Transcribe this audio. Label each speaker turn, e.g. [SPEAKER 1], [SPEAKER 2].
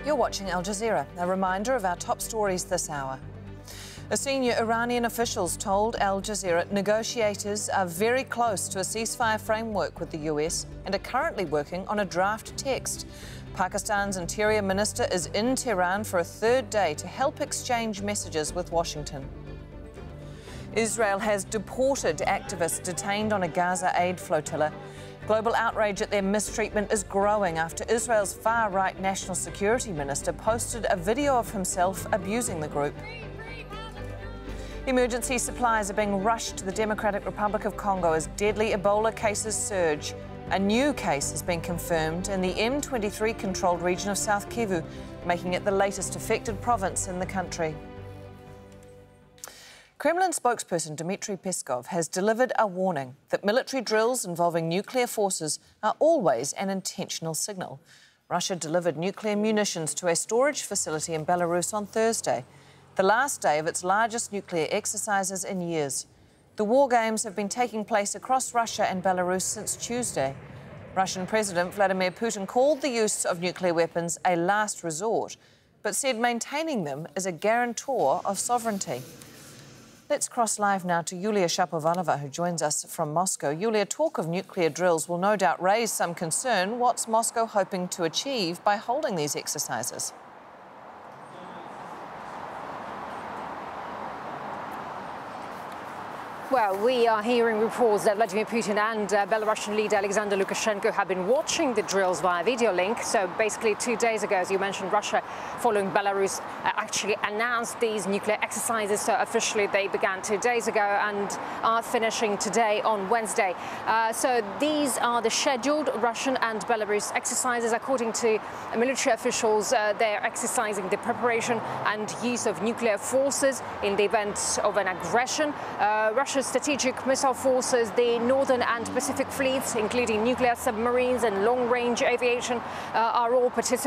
[SPEAKER 1] You're watching Al Jazeera. A reminder of our top stories this hour. A senior Iranian officials told Al Jazeera negotiators are very close to a ceasefire framework with the US and are currently working on a draft text. Pakistan's Interior Minister is in Tehran for a third day to help exchange messages with Washington. Israel has deported activists detained on a Gaza aid flotilla. Global outrage at their mistreatment is growing after Israel's far-right National Security Minister posted a video of himself abusing the group. Emergency supplies are being rushed to the Democratic Republic of Congo as deadly Ebola cases surge. A new case has been confirmed in the M23-controlled region of South Kivu, making it the latest affected province in the country. Kremlin spokesperson Dmitry Peskov has delivered a warning that military drills involving nuclear forces are always an intentional signal. Russia delivered nuclear munitions to a storage facility in Belarus on Thursday, the last day of its largest nuclear exercises in years. The war games have been taking place across Russia and Belarus since Tuesday. Russian President Vladimir Putin called the use of nuclear weapons a last resort, but said maintaining them is a guarantor of sovereignty. Let's cross live now to Yulia Shapovalova, who joins us from Moscow. Yulia, talk of nuclear drills will no doubt raise some concern. What's Moscow hoping to achieve by holding these exercises?
[SPEAKER 2] Well, we are hearing reports that Vladimir Putin and Belarusian leader Alexander Lukashenko have been watching the drills via video link. So basically 2 days ago, as you mentioned, Russia, following Belarus, actually announced these nuclear exercises. So officially they began 2 days ago and are finishing today on Wednesday. So these are the scheduled Russian and Belarus exercises. According to military officials, they're exercising the preparation and use of nuclear forces in the event of an aggression. Russia's strategic missile forces, the Northern and Pacific fleets, including nuclear submarines and long-range aviation, are all participating.